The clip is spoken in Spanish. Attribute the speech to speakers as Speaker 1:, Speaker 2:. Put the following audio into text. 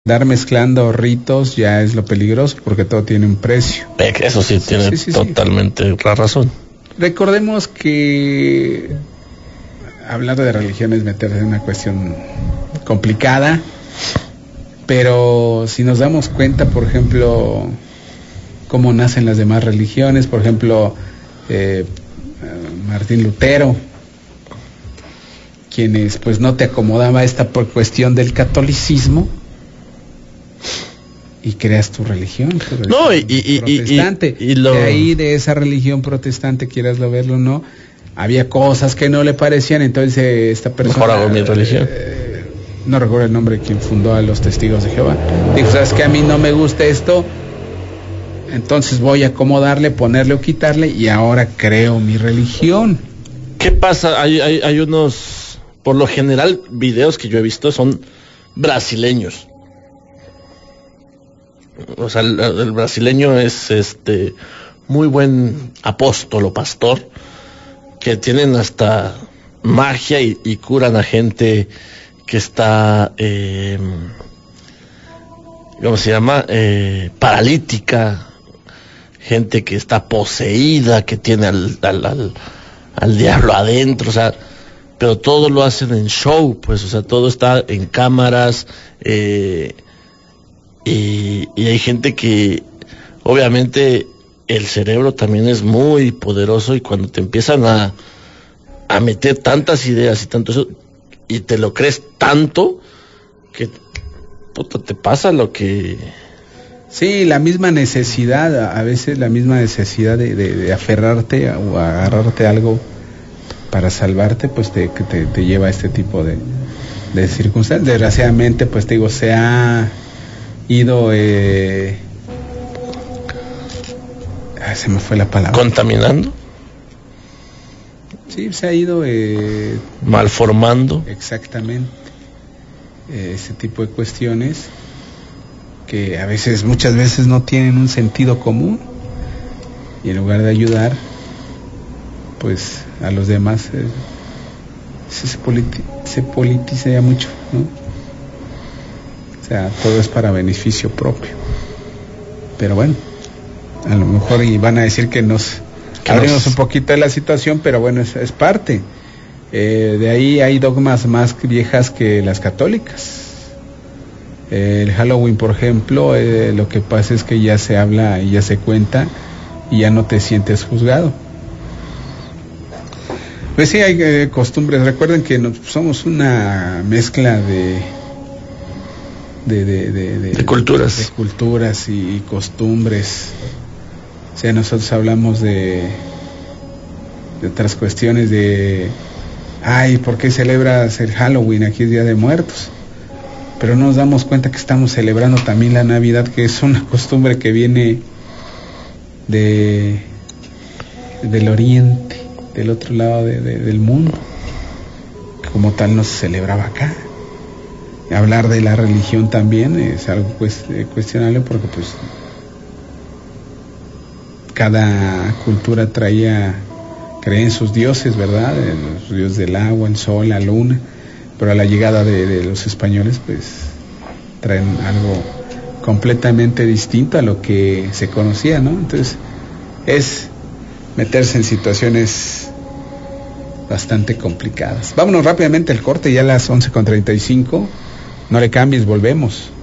Speaker 1: andar mezclando ritos ya es lo peligroso, porque todo tiene un precio.
Speaker 2: Eso sí, tiene totalmente la razón.
Speaker 1: Recordemos que hablar de religión es meterse en una cuestión complicada, pero si nos damos cuenta, por ejemplo, cómo nacen las demás religiones, por ejemplo, Martín Lutero, quienes pues no te acomodaba esta por cuestión del catolicismo, y creas tu religión protestante. De ahí, de esa religión protestante, quieras verlo o no, había cosas que no le parecían, entonces esta persona...
Speaker 2: Mejor hago mi religión.
Speaker 1: No recuerdo el nombre de quien fundó a los Testigos de Jehová. Dijo, ¿sabes qué? A mí no me gusta esto, entonces voy a acomodarle, ponerle o quitarle, y ahora creo mi religión.
Speaker 2: ¿Qué pasa? Hay unos, por lo general, videos que yo he visto son brasileños. O sea, el brasileño es muy buen apóstol o pastor, que tienen hasta magia y curan a gente que está, ¿cómo se llama? Paralítica, gente que está poseída, que tiene al diablo adentro, o sea, pero todo lo hacen en show, pues, o sea, todo está en cámaras, y hay gente que obviamente el cerebro también es muy poderoso, y cuando te empiezan a meter tantas ideas y tanto eso, y te lo crees tanto, que puta, te pasa lo que...
Speaker 1: Sí, la misma necesidad, a veces la misma necesidad de aferrarte o agarrarte a algo para salvarte, pues te lleva a este tipo de circunstancias. Desgraciadamente, pues te digo, se ha ido, se me fue la palabra.
Speaker 2: ¿Contaminando?
Speaker 1: Sí, se ha ido...
Speaker 2: malformando.
Speaker 1: Exactamente. Ese tipo de cuestiones que muchas veces no tienen un sentido común, y en lugar de ayudar, pues, a los demás, se politiza ya mucho, ¿no? O sea, todo es para beneficio propio. Pero bueno, a lo mejor y van a decir que abrimos un poquito de la situación, pero bueno, es parte. De ahí hay dogmas más viejas que las católicas. El Halloween, por ejemplo, lo que pasa es que ya se habla y ya se cuenta, y ya no te sientes juzgado. Pues sí, hay costumbres. Recuerden que somos una mezcla de
Speaker 2: culturas.
Speaker 1: De culturas y costumbres. O sea, nosotros hablamos de otras cuestiones ¿por qué celebras el Halloween? Aquí es Día de Muertos. Pero no nos damos cuenta que estamos celebrando también la Navidad, que es una costumbre que viene del oriente, del otro lado del mundo. Como tal no se celebraba acá. Hablar de la religión también es algo cuestionable, porque pues cada cultura creía en sus dioses, ¿verdad? Los dioses del agua, el sol, la luna. Pero a la llegada de los españoles, pues traen algo completamente distinto a lo que se conocía, ¿no? Entonces es meterse en situaciones bastante complicadas. Vámonos rápidamente al corte, ya a las 11:35. No le cambies, volvemos.